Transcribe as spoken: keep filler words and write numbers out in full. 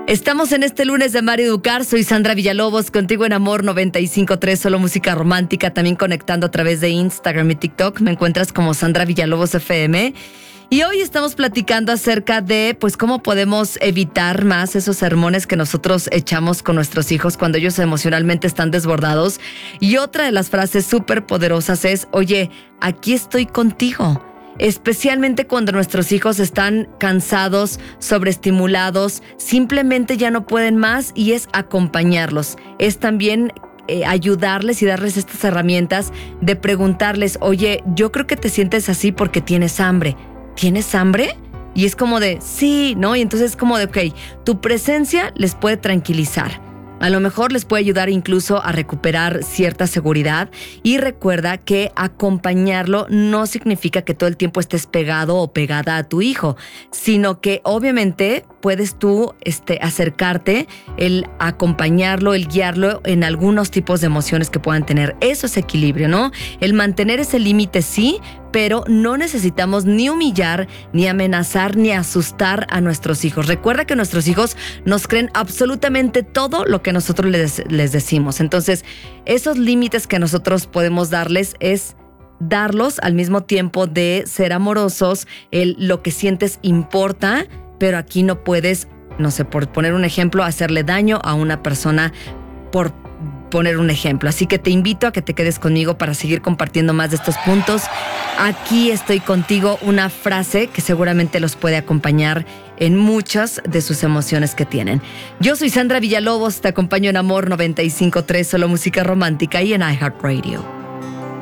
Estamos en este lunes de Amar y Educar. Soy Sandra Villalobos, contigo en Amor noventa y cinco punto tres, solo música romántica. También conectando a través de Instagram y TikTok. Me encuentras como Sandra Villalobos F M. Y hoy estamos platicando acerca de, pues, cómo podemos evitar más esos sermones que nosotros echamos con nuestros hijos cuando ellos emocionalmente están desbordados. Y otra de las frases súper poderosas es, oye, aquí estoy contigo. Especialmente cuando nuestros hijos están cansados, sobreestimulados, simplemente ya no pueden más, y es acompañarlos. Es también eh, ayudarles y darles estas herramientas de preguntarles, oye, yo creo que te sientes así porque tienes hambre. ¿Tienes hambre? Y es como de, sí, ¿no? Y entonces es como de, ok, tu presencia les puede tranquilizar. A lo mejor les puede ayudar incluso a recuperar cierta seguridad. Y recuerda que acompañarlo no significa que todo el tiempo estés pegado o pegada a tu hijo, sino que obviamente puedes tú este, acercarte, el acompañarlo, el guiarlo en algunos tipos de emociones que puedan tener. Eso es equilibrio, ¿no? El mantener ese límite sí, pero no necesitamos ni humillar, ni amenazar, ni asustar a nuestros hijos. Recuerda que nuestros hijos nos creen absolutamente todo lo que nosotros les, les decimos. Entonces, esos límites que nosotros podemos darles es darlos al mismo tiempo de ser amorosos. El, lo que sientes importa, pero aquí no puedes, no sé, por poner un ejemplo, hacerle daño a una persona por poner un ejemplo. Así que te invito a que te quedes conmigo para seguir compartiendo más de estos puntos. Aquí estoy contigo, una frase que seguramente los puede acompañar en muchas de sus emociones que tienen. Yo soy Sandra Villalobos, te acompaño en Amor noventa y cinco punto tres, solo música romántica, y en iHeartRadio.